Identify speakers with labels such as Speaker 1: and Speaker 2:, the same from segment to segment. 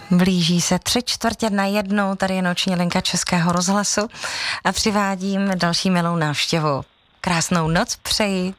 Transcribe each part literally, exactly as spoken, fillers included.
Speaker 1: Blíží se tři čtvrtě na jednou, tady je noční linka Českého rozhlasu a přivádím další milou návštěvu. Krásnou noc přeji.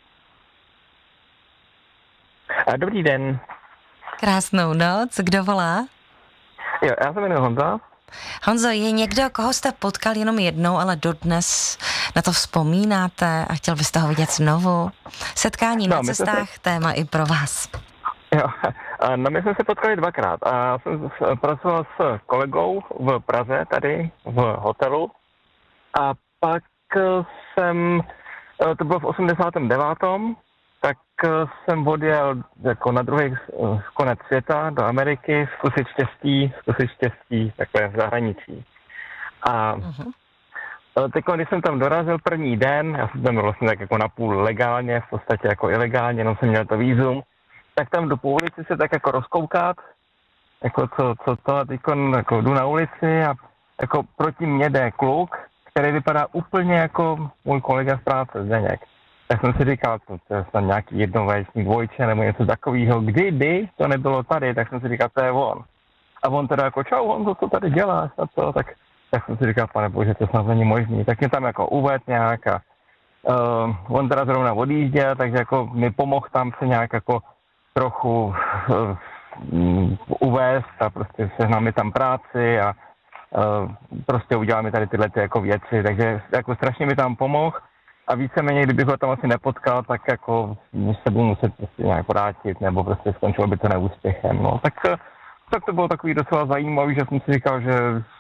Speaker 2: Dobrý den.
Speaker 1: Krásnou noc, kdo volá?
Speaker 2: Jo, já se jmenuji Honza.
Speaker 1: Honzo, je někdo, koho jste potkal jenom jednou, ale dodnes na to vzpomínáte a chtěl byste ho vidět znovu? Setkání no, na cestách, se... téma i pro vás.
Speaker 2: Jo, no my jsme se potkali dvakrát a já jsem pracoval s kolegou v Praze, tady v hotelu a pak jsem, to bylo v osmdesátém devátém tak jsem odjel jako na druhý konec světa do Ameriky, zkusit štěstí, zkusit štěstí takové v zahraničí. A uh-huh. teď, když jsem tam dorazil první den, já jsem tam vlastně tak jako napůl legálně, v podstatě jako ilegálně, jenom jsem měl to vízum, tak tam do ulici se tak jako rozkoukat, jako co, co to, a teď jako jdu na ulici a jako proti mně jde kluk, který vypadá úplně jako můj kolega z práce, Zdeněk. Tak jsem si říkal, to, to je snad nějaký jednovaječný dvojče nebo něco takového. Kdyby to nebylo tady, tak jsem si říkal, to je on. A on teda jako, čau, on to, co tady děláš a to, tak, tak jsem si říkal, pane bože, to snad není možný. Tak mě tam jako uved nějak a uh, on teda zrovna odjížděl, takže jako mi pomohl tam se nějak jako trochu uh, uvést a prostě sehnal mi tam práci a uh, prostě udělal mi tady tyhle ty jako věci, takže jako strašně mi tam pomohl. A víceméně, kdybych ho tam asi nepotkal, tak jako se budu muset prostě nějak vrátit, nebo prostě skončilo by to neúspěchem, no. Tak, tak to bylo takový docela zajímavý, že jsem si říkal, že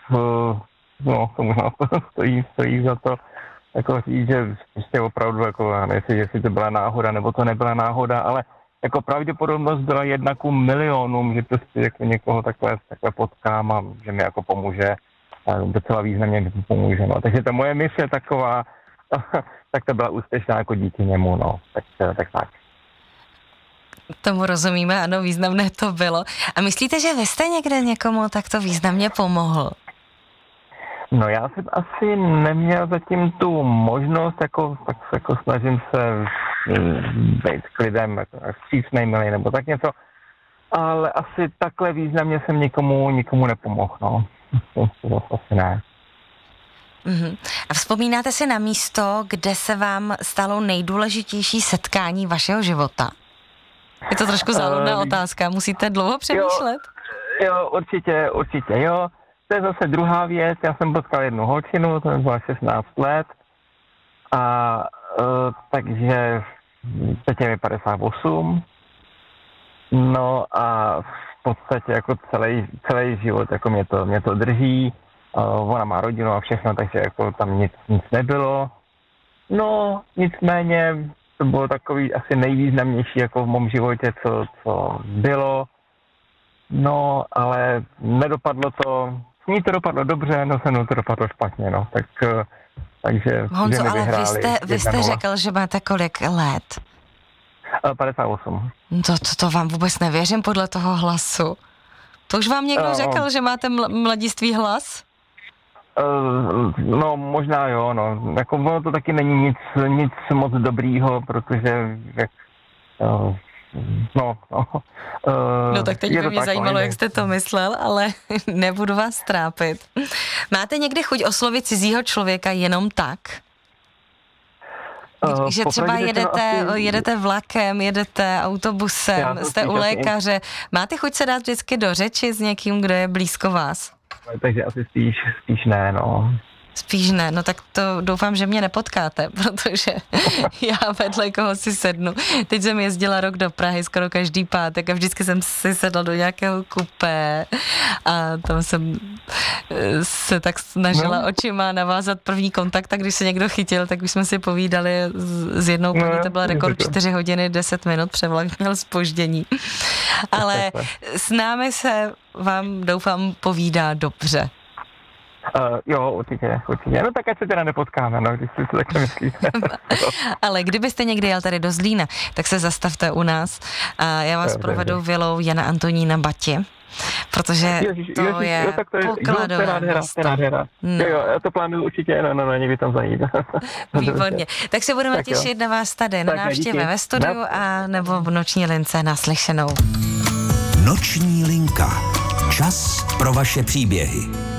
Speaker 2: no, to možná stojí, stojí za to, jako říct, že prostě opravdu, jako, nevím, jestli to byla náhoda, nebo to nebyla náhoda, ale jako pravděpodobnost byla jedna ku milionům, že prostě jako někoho takhle, takhle potkám a že mi jako pomůže, a docela významně mi pomůže, no. Takže ta moje mise je taková, tak to byla úspěšná jako díky němu, no, tak tak. tak.
Speaker 1: Tomu rozumíme, ano, významné to bylo. A myslíte, že vy jste někde někomu takto významně pomohl?
Speaker 2: No já jsem asi neměl zatím tu možnost, jako, tak se jako snažím se být s lidem, jako vstřícnej, milý, nebo tak něco, ale asi takhle významně jsem nikomu, nikomu nepomohl, no. To, to asi ne.
Speaker 1: Uhum. A vzpomínáte si na místo, kde se vám stalo nejdůležitější setkání vašeho života? Je to trošku záludná uh, otázka, musíte dlouho přemýšlet?
Speaker 2: Jo, jo, určitě, určitě, jo. To je zase druhá věc, já jsem potkal jednu holčinu, to byla šestnáct let a uh, takže teď je mi padesát osm, no a v podstatě jako celý, celý život jako mě to, mě to drží. Uh, ona má rodinu a všechno, takže jako tam nic, nic nebylo. No, nicméně to bylo takový asi nejvýznamnější jako v mém životě, co, co bylo. No, ale nedopadlo to, s ní to dopadlo dobře, no se mnou to dopadlo špatně, no. Tak, uh, takže
Speaker 1: Honzo, ale vy jste, vy jste řekl, že máte kolik let?
Speaker 2: Uh, padesát osm.
Speaker 1: To, to, to vám vůbec nevěřím podle toho hlasu. To už vám někdo uh, řekl, uh, že máte ml- mladistvý hlas?
Speaker 2: Uh, no, možná jo, no. Jako ono to taky není nic, nic moc dobrýho, protože jak, uh, no, no. Uh,
Speaker 1: no tak teď by mě tak, zajímalo, no, jak jste to myslel, ale nebudu vás trápit. Máte někdy chuť oslovit cizího člověka jenom tak? Uh, že třeba jedete, asi... jedete vlakem, jedete autobusem, jste u lékaře. Máte chuť se dát vždycky do řeči s někým, kdo je blízko vás?
Speaker 2: Takže asi spíš, spíš ne, no.
Speaker 1: Spíš ne, no tak to doufám, že mě nepotkáte, protože já vedle koho si sednu. Teď jsem jezdila rok do Prahy skoro každý pátek a vždycky jsem si sedla do nějakého kupé a tam jsem se tak snažila no. očima navázat první kontakt a když se někdo chytil, tak už jsme si povídali s jednou paní, no, to byla rekord čtyři hodiny, deset minut, převlak měl zpoždění. Ale s námi se vám, doufám, povídá dobře.
Speaker 2: Uh, jo, určitě, určitě. No tak ať se teda nepotkáme, no, když si to takhle myslíte.
Speaker 1: Ale kdybyste někdy jel tady do Zlína, tak se zastavte u nás a já vás jo, provedu vilou Jana Antonína Bati, protože ježiš, to ježiš, je pokladové místo.
Speaker 2: No. Jo, jo, já to plánuju určitě, no, no, no, někdy tam zajít.
Speaker 1: Výborně. Tak se budeme tak těšit jo. na vás tady, na návštěvě ve studiu a nebo v noční lince naslyšenou.
Speaker 3: Noční linka. Čas pro vaše příběhy.